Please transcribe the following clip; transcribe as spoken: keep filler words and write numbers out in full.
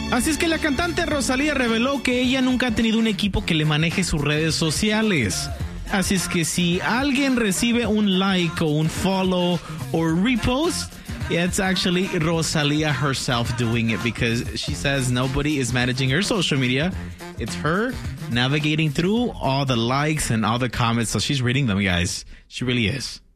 Así es que la cantante Rosalía reveló que ella nunca ha tenido un equipo que le maneje sus redes sociales. Así es que si alguien recibe un like o un follow or repost, it's actually Rosalía herself doing it because she says nobody is managing her social media. It's her navigating through all the likes and all the comments. So she's reading them, guys. She really is.